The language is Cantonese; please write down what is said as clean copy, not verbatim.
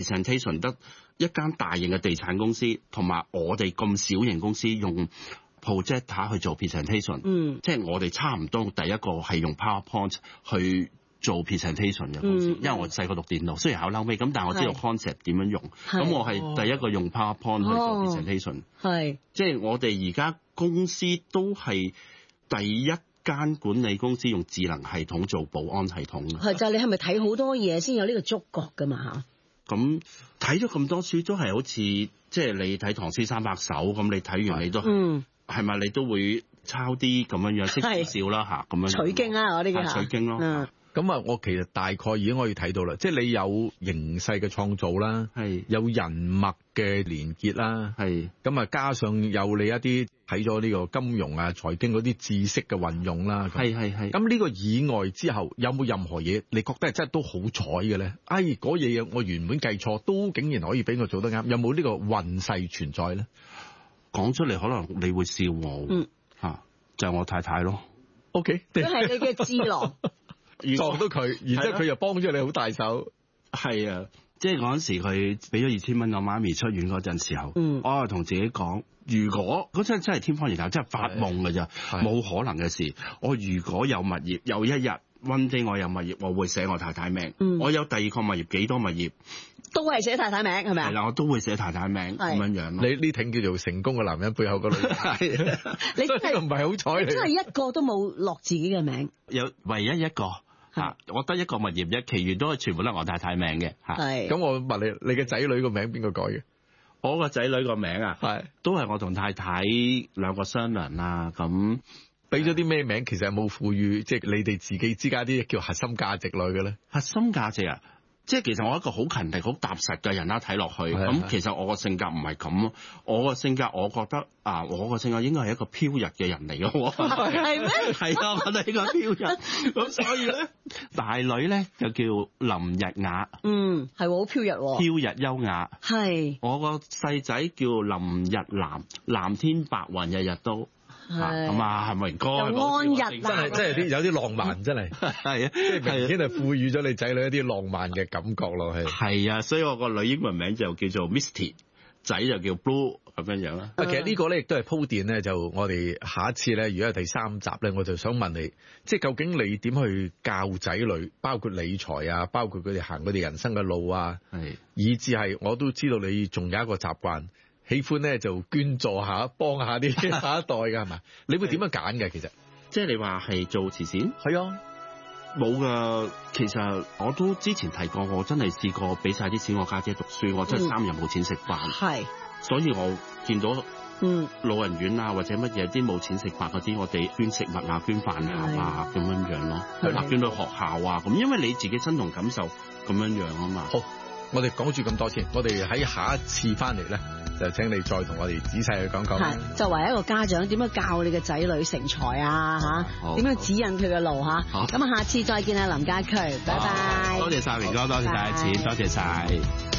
presentation 得一間大型嘅地產公司同埋我哋咁小型公司用 projector 去做 presentation，即係我哋差唔多第一個係用 PowerPoint 去做 presentation 嘅公司，因為我細個讀電腦，雖然考嬲尾咁，但係我知道 concept 點樣用，咁我係第一個用 PowerPoint 去做 presentation，即係我哋而家公司都係第一間管理公司用智能系統做保安系統嘅。 係就係你係咪睇好多嘢先有呢個觸覺㗎嘛嚇？咁睇咗咁多書都係好似即係你睇唐詩三百首咁，你睇完你都係咪你都會抄啲咁樣識少少啦嚇咁樣。取經啊，我呢個取經咯。 咁啊，我其實大概已經可以睇到啦，即係你有形勢嘅創造啦，有人脈嘅連結啦，咁啊加上有你一啲睇咗呢個金融啊、財經嗰啲知識嘅運用啦，咁呢個以外之後，有冇任何嘢你覺得係真係都好彩嘅咧？嗰嘢我原本計錯，都竟然可以俾我做得啱，有冇呢個運勢存在咧？ 講出嚟可能你會笑我，就係我太太咯。 OK， 佢係你嘅智囊。 撞到佢，然之後佢又幫咗你好大手。 係啊，即係嗰陣時佢俾咗2000蚊我媽咪出院嗰陣時候，我同自己講，如果嗰陣真係天方夜譚，真係發夢㗎咋，冇可能嘅事。我如果有物業，有一日 one day 我有物業，我會寫我太太名。我有第二個物業，幾多物業都係寫太太名，係咪啊？ 係啦，我都會寫太太名咁樣樣咯。 你呢挺叫做成功嘅男人背後個女人， 你真係唔係好彩， 真係一個都冇落自己嘅名， 有唯一一個。我得一個物業啫，其餘都係全部都係我太太名嘅。 咁我問你嘅仔女個名邊個改嘅？ 我個仔女個名啊，都係我同太太兩個商量啦。咁俾咗啲咩名？其實有冇賦予即係你哋自己之間啲叫核心價值類嘅咧？ 核心價值啊！即係其實我一個好勤力、好踏實嘅人啦，睇落去咁其實我個性格唔係咁咯。我個性格，我覺得我個性格應該係一個飄逸嘅人嚟嘅喎。 係咩？ 係啊，我哋呢個飄逸。咁所以咧，大女咧就叫林日雅。係好飄逸喎。 飄逸優雅。係。我個細仔叫林日藍，藍天白雲，日日都。咁啊，係咪哥？ 安逸真係有啲浪漫，真係係啊，即係明顯係賦予咗你仔女一啲浪漫嘅感覺落去。 係啊，所以我個女英文名就叫做 Misty， 仔就叫 Blue 咁樣樣啦。 其實呢個咧亦都係鋪墊咧，就我哋下一次咧，如果係第3集咧，我就想問你，即係究竟你點去教仔女，包括理財啊，包括佢哋行佢哋人生嘅路啊，以至係我都知道你仲有一個習慣。喜歡咧就捐助下，幫下啲下一代㗎係咪？你會點樣揀嘅？其實即係你話係做慈善？ 係啊， 冇㗎。其實我都之前提過，我真係試過俾晒啲錢我家姐讀書，我真係3日冇錢食飯。所以我見到老人院啊或者乜嘢啲冇錢食飯嗰啲，我哋捐食物啊、捐飯盒啊咁樣樣咯，捐到學校啊咁，因為你自己身同感受咁樣樣啊嘛。 好，我哋講住咁多先，我哋喺下一次翻嚟咧。就請你再同我哋仔細去講講。 作為一個家長，點樣教你嘅仔女成才啊？點樣指引佢嘅路嚇？咁啊，下次再見啊，林家駒，拜拜。 多謝晒明哥，多謝晒阿錢，多謝晒。